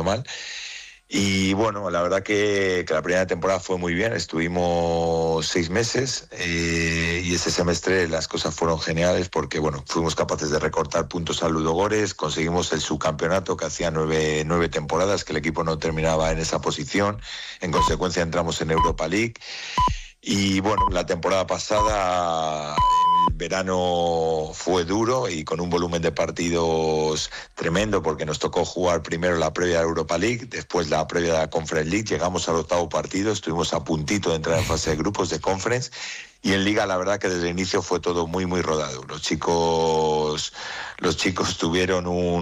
mal. Y bueno, la verdad que la primera temporada fue muy bien, estuvimos 6 meses y ese semestre las cosas fueron geniales porque bueno, fuimos capaces de recortar puntos a Ludogorets, conseguimos el subcampeonato que hacía 9 temporadas que el equipo no terminaba en esa posición, en consecuencia entramos en Europa League. Y bueno, la temporada pasada, el verano fue duro y con un volumen de partidos tremendo porque nos tocó jugar primero la previa de Europa League, después la previa de la Conference League, llegamos al 8º partido, estuvimos a puntito de entrar en fase de grupos de Conference y en Liga la verdad que desde el inicio fue todo muy muy rodado. Los chicos tuvieron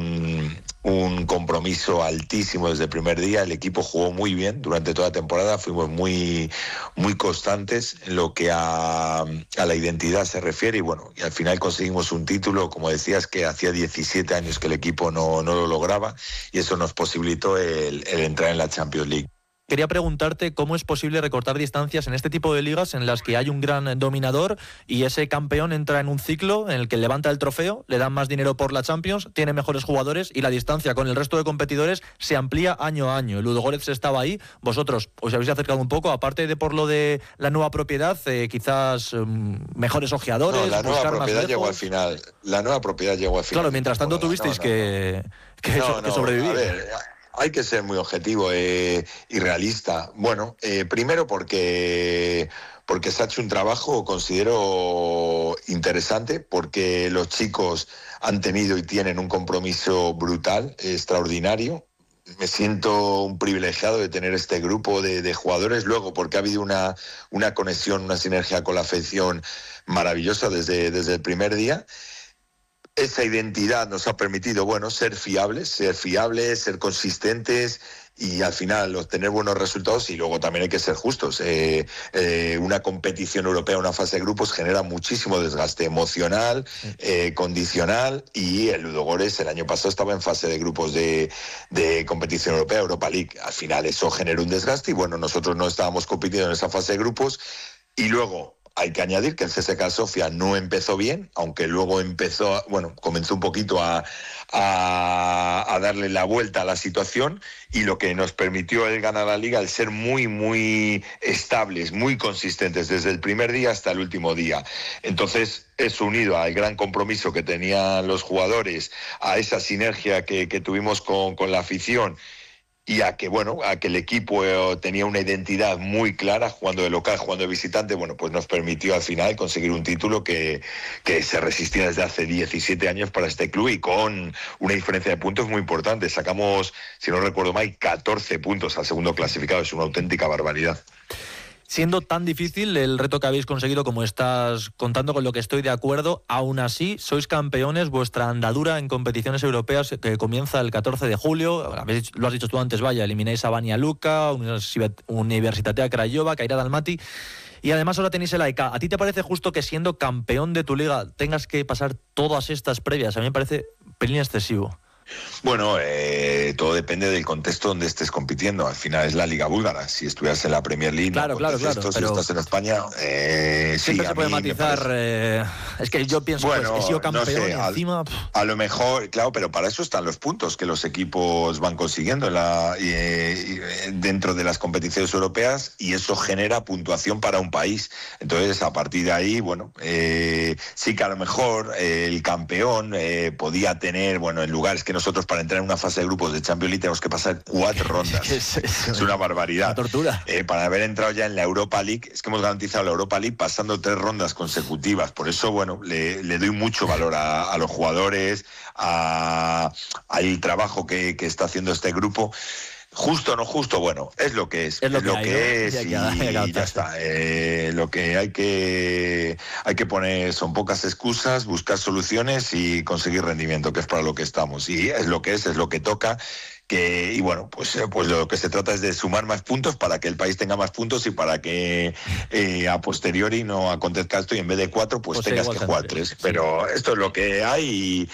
un compromiso altísimo desde el primer día, el equipo jugó muy bien durante toda la temporada, fuimos muy, muy constantes en lo que a la identidad se refiere y bueno, y al final conseguimos un título, como decías, que hacía 17 años que el equipo no lo lograba y eso nos posibilitó el entrar en la Champions League. Quería preguntarte cómo es posible recortar distancias en este tipo de ligas en las que hay un gran dominador y ese campeón entra en un ciclo en el que levanta el trofeo, le dan más dinero por la Champions, tiene mejores jugadores y la distancia con el resto de competidores se amplía año a año. El Ludogorets estaba ahí, vosotros os habéis acercado un poco, aparte de por lo de la nueva propiedad, quizás mejores ojeadores. No, la nueva propiedad llegó al final. Claro, mientras tanto tuvisteis que sobrevivir. A ver, hay que ser muy objetivo y realista. Bueno, primero porque se ha hecho un trabajo, considero, interesante, porque los chicos han tenido y tienen un compromiso brutal, extraordinario. Me siento un privilegiado de tener este grupo de jugadores, luego porque ha habido una conexión, una sinergia con la afición maravillosa desde el primer día. Esa identidad nos ha permitido, bueno, ser fiables, ser consistentes y al final obtener buenos resultados y luego también hay que ser justos. Una competición europea, una fase de grupos genera muchísimo desgaste emocional, condicional y el Ludogorets el año pasado estaba en fase de grupos de competición europea, Europa League. Al final eso generó un desgaste y bueno, nosotros no estábamos compitiendo en esa fase de grupos y luego hay que añadir que el CSKA Sofia no empezó bien, aunque luego comenzó un poquito a darle la vuelta a la situación y lo que nos permitió el ganar la Liga, el ser muy, muy estables, muy consistentes desde el primer día hasta el último día. Entonces, eso unido al gran compromiso que tenían los jugadores, a esa sinergia que tuvimos con la afición, y a que el equipo tenía una identidad muy clara, jugando de local, jugando de visitante, pues nos permitió al final conseguir un título que se resistía desde hace 17 años para este club y con una diferencia de puntos muy importante. Sacamos, si no recuerdo mal, 14 puntos al segundo clasificado, es una auténtica barbaridad. Siendo tan difícil el reto que habéis conseguido, como estás contando, con lo que estoy de acuerdo, aún así sois campeones, vuestra andadura en competiciones europeas que comienza el 14 de julio, lo has dicho tú antes, elimináis a Banja Luka, Universitatea Craiova, Kairat Almaty, y además ahora tenéis el AEK. ¿A ti te parece justo que siendo campeón de tu liga tengas que pasar todas estas previas? A mí me parece un pelín excesivo. Bueno, todo depende del contexto donde estés compitiendo. Al final es la Liga Búlgara. Si estuvieras en la Premier League, claro, si estás en España, siempre se puede matizar. Es que yo pienso que he sido campeón, no sé, encima. A lo mejor, claro, pero para eso están los puntos que los equipos van consiguiendo dentro de las competiciones europeas y eso genera puntuación para un país. Entonces, a partir de ahí, sí que a lo mejor el campeón podía tener, en lugares que nosotros para entrar en una fase de grupos de Champions League tenemos que pasar 4 rondas. Es una barbaridad. Una tortura. Para haber entrado ya en la Europa League, es que hemos garantizado la Europa League pasando 3 rondas consecutivas. Por eso, le doy mucho valor a los jugadores, al trabajo que está haciendo este grupo. Justo o no justo, es lo que es. Es lo que es y ya está. Lo que hay que poner son pocas excusas, buscar soluciones y conseguir rendimiento, que es para lo que estamos. Y es lo que es lo que toca. Pues lo que se trata es de sumar más puntos para que el país tenga más puntos y para que a posteriori no acontezca esto y en vez de 4 pues tengas que jugar 3. Sí. Pero esto es lo que hay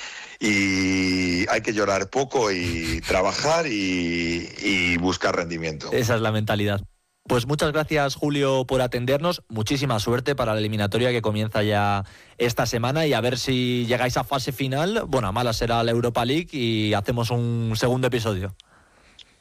y hay que llorar poco y trabajar y buscar rendimiento. Esa es la mentalidad. Pues muchas gracias, Julio, por atendernos. Muchísima suerte para la eliminatoria que comienza ya esta semana y a ver si llegáis a fase final. A malas será la Europa League y hacemos un segundo episodio.